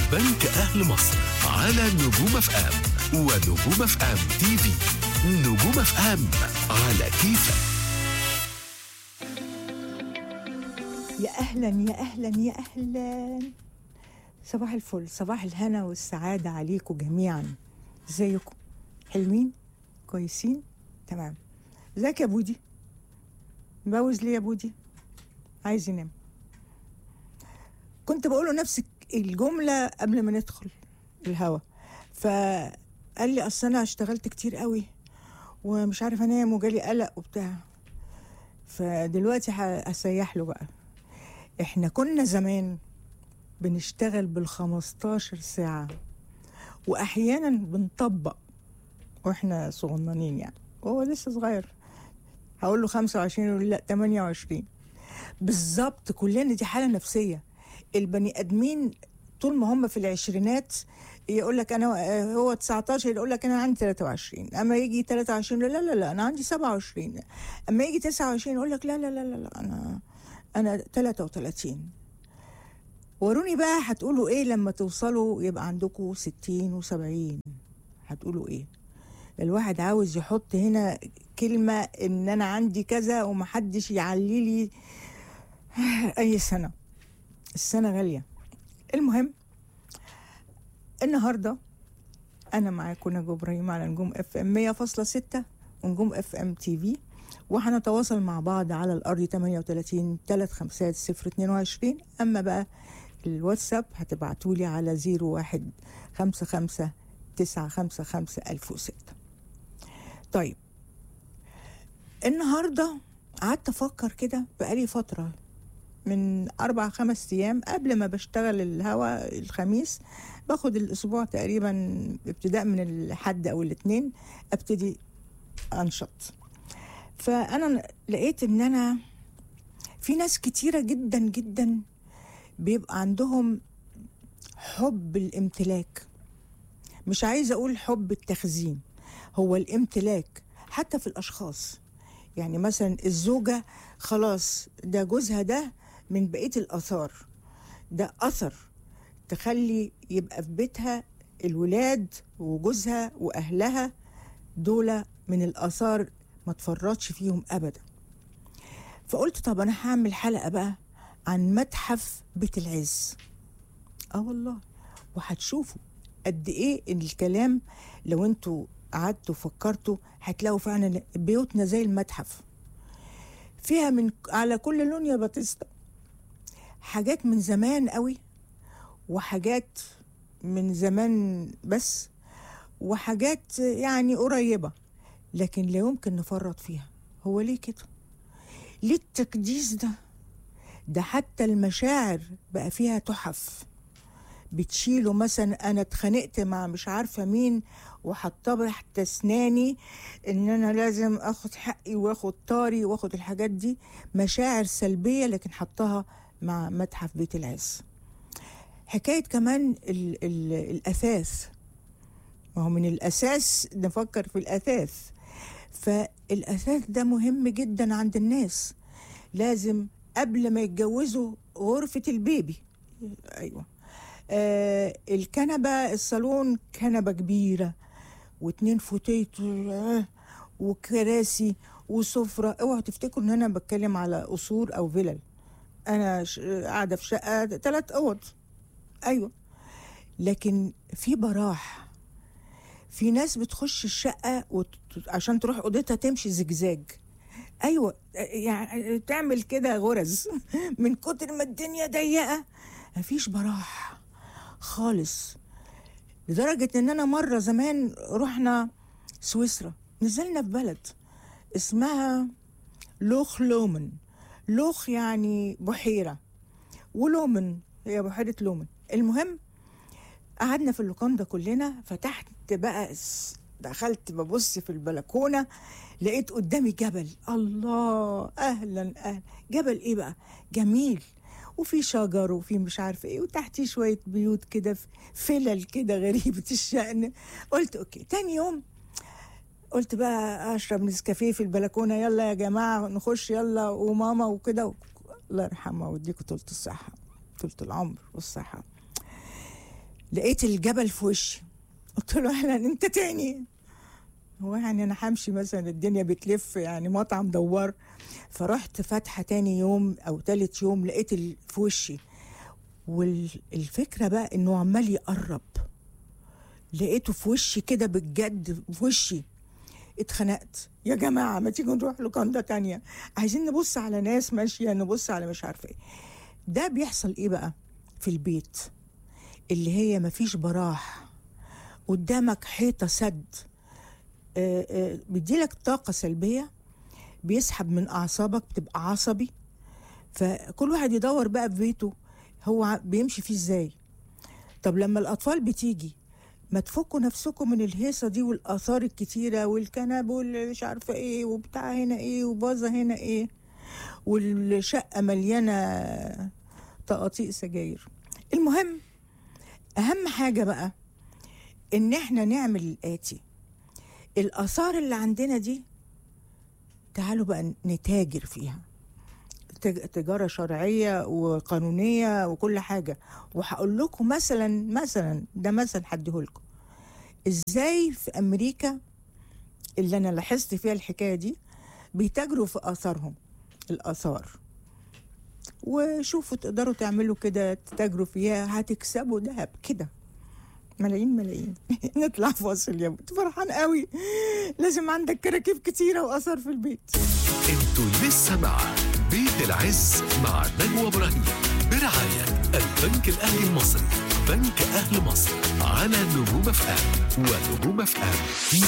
بنك أهل مصر على نجوم اف ام ونجوم اف ام تي في. نجوم اف ام على كيفك. يا أهلا يا أهلا يا أهلا، صباح الفل، صباح الهنا والسعادة عليكم جميعا. ازيكم؟ حلوين؟ كويسين؟ تمام. ازيك يا بودي؟ مبوز ليه يا بودي؟ عايز ينام. كنت بقوله نفس الجملة قبل ما ندخل الهوا، فقال لي أصل أنا اشتغلت كتير قوي ومش عارف أنام وجالي قلق وبتاع، فدلوقتي هسيح له بقى. احنا كنا زمان بنشتغل بال15 ساعة وأحيانا بنطبق واحنا صغننين، يعني وهو لسه صغير هقول له 25 يقول لا 28 بالظبط. كلنا دي حالة نفسية. البني آدمين طول ما هم في العشرينات يقول لك انا هو 19 يقول لك انا عندي 23، اما يجي 23 لا لا لا انا عندي 27، اما يجي 29 يقول لك لا لا لا لا انا 33. وروني بقى هتقولوا ايه لما توصلوا يبقى عندكم 60 و70؟ هتقولوا ايه؟ الواحد عاوز يحط هنا كلمة ان انا عندي كذا ومحدش يعلي لي اي سنة. السنة غالية. المهم النهاردة انا معاكم نجوى ابراهيم على نجوم اف ام 100.6 ونجوم اف ام تي في، وهنتواصل مع بعض على الارض 38 350 022. اما بقى الواتساب هتبعتولي على 01 55 955 1006. طيب النهاردة قعدت أفكر كده بقالي فترة من 4-5 أيام قبل ما بشتغل الهوا الخميس، باخد الأسبوع تقريبا ابتداء من الحد أو الاثنين أبتدي أنشط. فأنا لقيت إن أنا في ناس كتيرة جدا جدا بيبقى عندهم حب الامتلاك. مش عايزة أقول حب التخزين، هو الامتلاك حتى في الأشخاص. يعني مثلا الزوجة خلاص ده جوزها ده من بقية الآثار، ده أثر تخلي يبقى في بيتها الولاد وجوزها وأهلها دول من الآثار ما تفرطش فيهم أبدا. فقلت طب أنا هعمل حلقة بقى عن متحف بيت العز. والله وهتشوفوا قد ايه الكلام لو انتوا قعدتوا فكرتوا هتلاقوا فعلا بيوتنا زي المتحف، فيها من على كل لون يا باتيستا، حاجات من زمان قوي وحاجات من زمان بس وحاجات يعني قريبة، لكن لا يمكن نفرط فيها. هو ليه كده؟ ليه التكديس ده؟ ده حتى المشاعر بقى فيها تحف بتشيله. مثلا انا اتخانقت مع مش عارفه مين وهطبح تسناني ان انا لازم اخد حقي واخد طاري واخد الحاجات دي، مشاعر سلبيه لكن حطها مع متحف بيت العز. حكايه كمان الاثاث، ما هو من الاساس نفكر في الاثاث. فالاثاث ده مهم جدا عند الناس، لازم قبل ما يتجوزوا غرفه البيبي. ايوه الكنبة الصالون كنبة كبيرة و2 فوتيت وكراسي وسفرة. اوعوا تفتكروا ان انا بتكلم على قصور او فيلل، انا قاعدة في شقة 3 اوض. ايوه لكن في براح. في ناس بتخش الشقة عشان تروح اوضتها تمشي زجزاج. ايوه يعني تعمل كده غرز من كتر ما الدنيا ضيقة مفيش براح خالص. لدرجة ان انا مرة زمان رحنا سويسرا، نزلنا في بلد اسمها لوخ لومن. لوخ يعني بحيرة ولومن هي بحيرة لومن. المهم قعدنا في اللوكاندا كلنا، فتحت بقى دخلت ببص في البلكونة لقيت قدامي جبل. الله اهلا اهلا. جبل ايه بقى؟ جميل وفي شجر وفي مش عارفه ايه وتحتيه شويه بيوت كده فلل كده غريبه الشأن. قلت اوكي. تاني يوم قلت بقى اشرب نسكافيه في البلكونه، يلا يا جماعه نخش يلا وماما وكده. الله يرحمها ويديكوا طولة الصحه طولة العمر والصحه. لقيت الجبل في وشي. قلت له اهلا انت تاني. هو يعني انا همشي مثلا الدنيا بتلف يعني مطعم دوار. فرحت فاتحه تاني يوم او تالت يوم لقيت في وشي. والفكره بقى انه عمال يقرب، لقيته في وشي كده بجد في وشي. اتخنقت، يا جماعه ما تيجوا نروح لوكاندا تانية، عايزين نبص على ناس ماشيه، نبص على مش عارفه ايه. ده بيحصل ايه بقى في البيت اللي هي مفيش براح، قدامك حيطه سد، بيديلك طاقه سلبيه، بيسحب من اعصابك، بتبقى عصبي. فكل واحد يدور بقى في بيته هو بيمشي فيه ازاي. طب لما الاطفال بتيجي، ما تفكوا نفسكم من الهيصه دي والاثار الكتيره والكنب والمش عارفه ايه وبتاع هنا ايه وبازه هنا ايه، والشقه مليانه تقاطيع سجاير. المهم اهم حاجه بقى ان احنا نعمل الاتي. الاثار اللي عندنا دي تعالوا بقى نتاجر فيها، تجارة شرعية وقانونية وكل حاجة. وهقول لكم مثلا ده مثل هديهولكم ازاي في امريكا اللي انا لاحظت فيها الحكاية دي بيتاجروا في اثارهم، الاثار. وشوفوا تقدروا تعملوا كده، تتاجروا فيها، هتكسبوا دهب كده ملايين. نطلع فاصل يا بنت، فرحان قوي. لازم عندك كراكيب كتيرة واثار في البيت. انتوا لسه مع بيت العز مع نجوى إبراهيم برعاية البنك الأهلي المصري، بنك أهل مصر، على نجوم FM ونجوم FM.